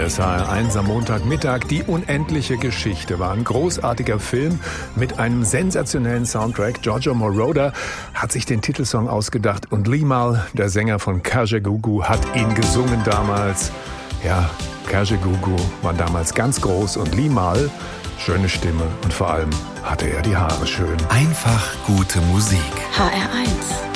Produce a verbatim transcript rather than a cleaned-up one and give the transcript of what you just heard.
Hier ist H R eins am Montagmittag. Die unendliche Geschichte war ein großartiger Film mit einem sensationellen Soundtrack. Giorgio Moroder hat sich den Titelsong ausgedacht und Limahl, der Sänger von Kajagoogoo, hat ihn gesungen damals. Ja, Kajagoogoo war damals ganz groß und Limahl, schöne Stimme und vor allem hatte er die Haare schön. Einfach gute Musik. H R eins.